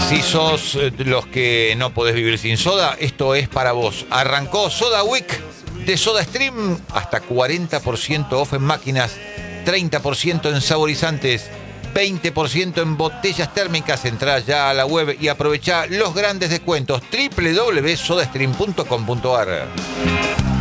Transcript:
Si sos de los que no podés vivir sin soda, esto es para vos. Arrancó Soda Week de SodaStream, hasta 40% off en máquinas, 30% en saborizantes, 20% en botellas térmicas. Entrá ya a la web y aprovechá los grandes descuentos. www.sodastream.com.ar.